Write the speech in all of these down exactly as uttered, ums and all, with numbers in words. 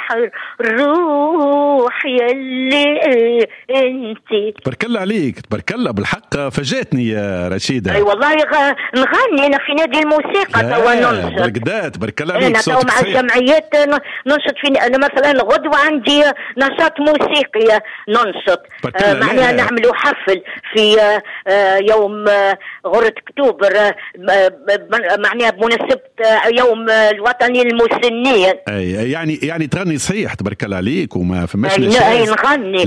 روح الروح يلي انتي. تبارك الله عليك، تبارك الله بالحق فاجأتني يا رشيدة. اي والله غ... نغني انا في نادي الموسيقى توا ننشط بالكدا. تبارك الله عليك. انا توا مع الجمعيات ننشط في انا مثلا الغدوة عندي نشاط موسيقي ننشط آه معناها نعملوا حفل في آه يوم آه غرة اكتوبر آه معناها بمناسبة آه يوم آه الوطني للمسنين. اي يعني يعني تغني صحيح تبارك الله عليك وما فماش اي نغني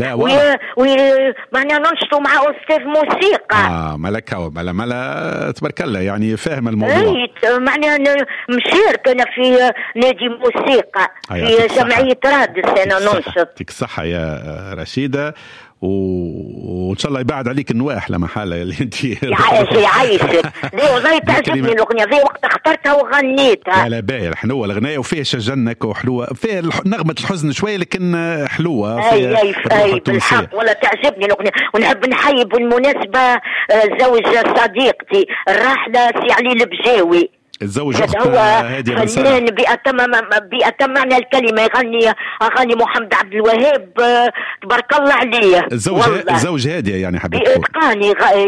معناها ننشطوا مع استاذ موسيقى. اه ملكه وملا ملا تبارك الله يعني فاهم الموضوع. اي معناها مشارك انا في نادي موسيقى في جمعيه رادس انا ننشط. يعطيك الصحه يا رشيده وان شاء الله يبعد عليك النواح لا محاله اللي انت يعيشك يعيشك. لا والله تعجبني الاغنيه ذي وقت اخترتها وغنيتها. لا لا باهي حلوه الاغنيه وفيها شجنك وحلوه فيها نغمه الحزن شويه لكن حلوه. اي اي اي بالحق ولا تعجبني الاغنيه. ونحب نحيي بالمناسبه زوج صديقتي الراحله سي علي البجاوي. الزوج اختها هاديه فنان بأتم بأتم معنى الكلمه يغني اغاني محمد عبد الوهاب تبارك الله عليه. الزوج الزوج هاديه يعني حبيبتي بإتقان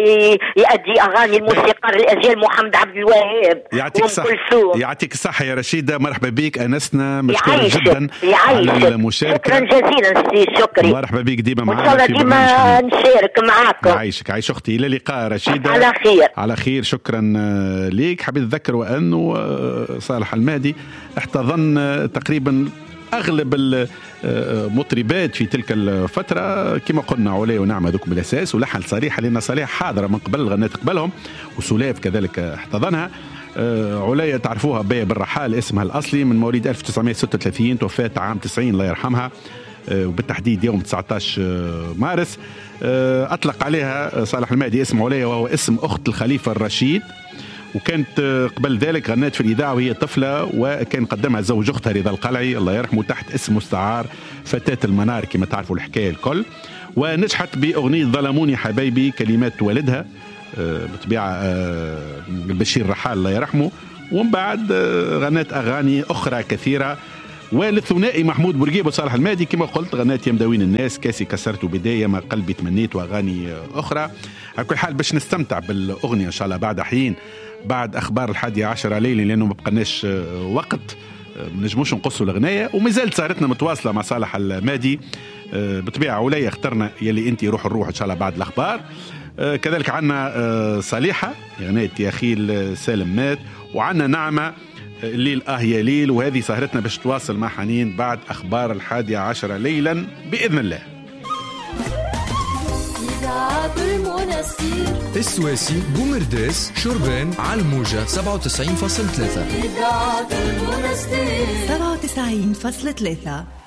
يؤدي اغاني الموسيقار الاجيال محمد عبد الوهاب. يعطيك الصحه يعطيك الصحه يا رشيده مرحبا بك انسنا مشكور جدا على المشاركه. شكرا جزيلا سي شكري مرحبا بك ديما معنا ان شاء الله ديما نشارك معاكم. يعيشك عايش اختي الى اللقاء رشيده على خير على خير. شكرا ليك. حبيت اذكر وان أنه صالح المهدي احتضن تقريبا أغلب المطربات في تلك الفترة كما قلنا علي ونعمة ذوك بالأساس ولحن صريحة لأن صريحة حاضرة من قبل غنات قبلهم وسلاف كذلك احتضنها. علي تعرفوها بيا بالرحال اسمها الأصلي من مواليد ألف وتسعمائة وستة وثلاثين توفات عام تسعين الله يرحمها وبالتحديد يوم تسعة عشر مارس. أطلق عليها صالح المهدي اسم علي وهو اسم أخت الخليفة الرشيد وكانت قبل ذلك غنات في الإذاعة وهي طفلة وكان قدمها زوج أختها رضا القلعي الله يرحمه تحت اسم مستعار فتاة المنار كما تعرفوا الحكاية الكل. ونجحت بأغنية ظلموني حبايبي كلمات والدها بطبيعة البشير رحال الله يرحمه. ومن بعد غنات أغاني أخرى كثيرة وللثنائي محمود بورقيب وصالح المهدي كما قلت غنات يمدوين الناس كاسي كسرت بداية ما قلبي تمنيت وأغاني أخرى. على كل حال باش نستمتع بالأغنية إن شاء الله بعد حين بعد أخبار الحادي عشر ليلي لأنه ما بقناش وقت ما نجموش نقصوا الأغنية ومازال سهرتنا متواصلة مع صالح المهدي. بطبيعة علي اخترنا يلي أنت روح الروح إن شاء الله بعد الأخبار. كذلك عنا صالحة أغنية يا خيل سالم مات وعنا نعمة الليل آه يا ليل وهذه سهرتنا باش تواصل مع حنين بعد أخبار الحادي عشر ليلا بإذن الله. السواسي بومرداس شربان على الموجة سبعة وتسعين فاصلة ثلاثة سبعة وتسعين فاصلة ثلاثة.